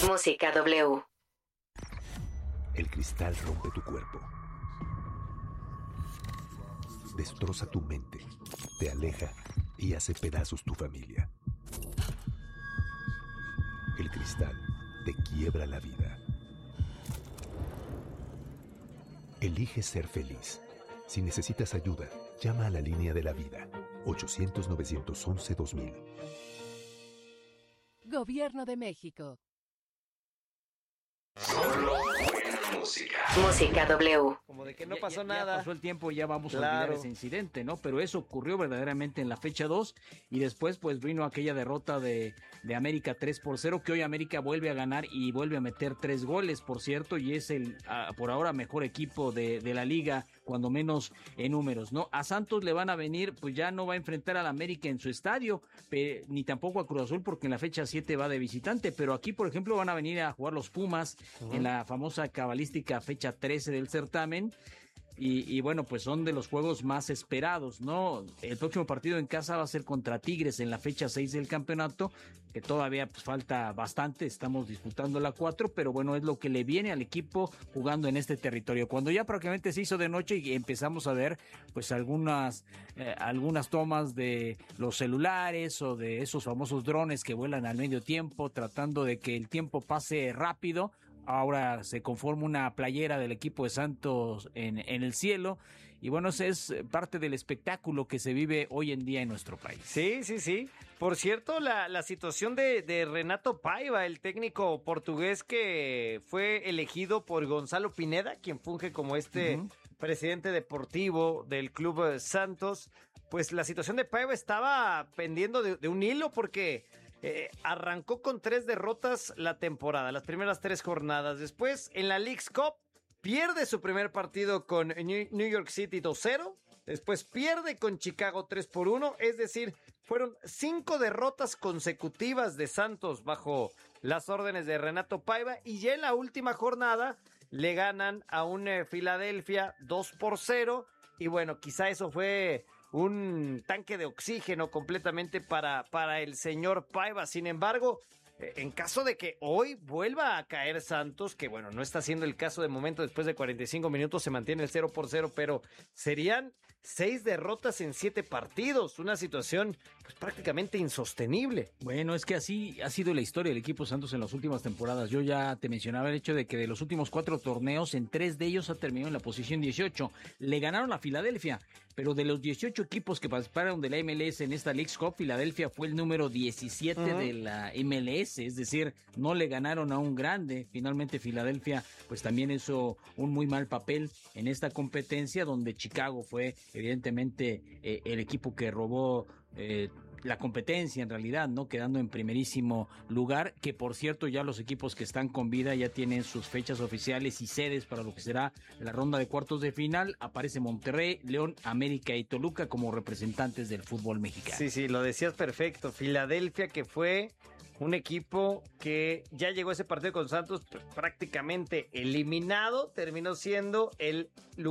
Música W. El cristal rompe tu cuerpo. Destroza tu mente, te aleja y hace pedazos tu familia. El cristal te quiebra la vida. Elige ser feliz. Si necesitas ayuda, llama a la línea de la vida. 800-911-2000. Gobierno de México. Solo buena música. Música W. Como de que no pasó nada. Ya pasó el tiempo, ya vamos a Claro. olvidar ese incidente, ¿no? Pero eso ocurrió verdaderamente en la fecha 2 y después pues vino aquella derrota de América 3-0, que hoy América vuelve a ganar y vuelve a meter 3 goles, por cierto, y es el por ahora mejor equipo de la liga, cuando menos en números, ¿no? A Santos le van a venir, pues ya no va a enfrentar al América en su estadio, ni tampoco a Cruz Azul, porque en la fecha 7 va de visitante, pero aquí, por ejemplo, van a venir a jugar los Pumas en la famosa cabalística fecha 13 del certamen. Y bueno, pues son de los juegos más esperados, ¿no? El próximo partido en casa va a ser contra Tigres en la fecha 6 del campeonato, que todavía pues falta bastante, estamos disputando la 4, pero bueno, es lo que le viene al equipo jugando en este territorio. Cuando ya prácticamente se hizo de noche y empezamos a ver pues algunas tomas de los celulares o de esos famosos drones que vuelan al medio tiempo, tratando de que el tiempo pase rápido. Ahora se conforma una playera del equipo de Santos en el cielo. Y bueno, ese es parte del espectáculo que se vive hoy en día en nuestro país. Sí, sí, sí. Por cierto, la situación de Renato Paiva, el técnico portugués que fue elegido por Gonzalo Pineda, quien funge como presidente deportivo del Club Santos, pues la situación de Paiva estaba pendiendo de un hilo porque arrancó con 3 derrotas la temporada, las primeras 3 jornadas. Después, en la Leagues Cup, pierde su primer partido con New York City 2-0. Después pierde con Chicago 3-1. Es decir, fueron 5 derrotas consecutivas de Santos bajo las órdenes de Renato Paiva. Y ya en la última jornada le ganan a un Philadelphia 2-0. Y bueno, quizá eso fue un tanque de oxígeno completamente para el señor Paiva. Sin embargo, en caso de que hoy vuelva a caer Santos, que bueno, no está siendo el caso de momento, después de 45 minutos se mantiene el 0-0, pero serían 6 derrotas en 7 partidos, una situación pues prácticamente insostenible. Bueno, es que así ha sido la historia del equipo Santos en las últimas temporadas. Yo ya te mencionaba el hecho de que de los últimos 4 torneos, en 3 de ellos ha terminado en la posición 18. Le ganaron a Filadelfia, pero de los 18 equipos que participaron de la MLS en esta Leagues Cup, Filadelfia fue el número 17 de la MLS. Es decir, no le ganaron a un grande. Finalmente Filadelfia pues también hizo un muy mal papel en esta competencia, donde Chicago fue evidentemente el equipo que robó la competencia en realidad, ¿no? Quedando en primerísimo lugar, que por cierto ya los equipos que están con vida ya tienen sus fechas oficiales y sedes para lo que será la ronda de cuartos de final. Aparece Monterrey, León, América y Toluca como representantes del fútbol mexicano. Sí, sí, lo decías perfecto. Filadelfia, que fue un equipo que ya llegó a ese partido con Santos prácticamente eliminado, terminó siendo el